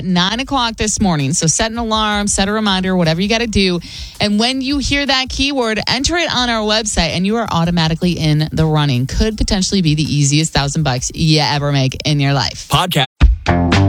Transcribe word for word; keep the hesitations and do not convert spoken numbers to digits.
at nine o'clock this morning. So set an alarm, set a reminder, whatever you got to do. And when you hear that keyword, enter it on our website and you are automatically in the running. Could potentially be the easiest thousand bucks you ever make in your life. Podcast.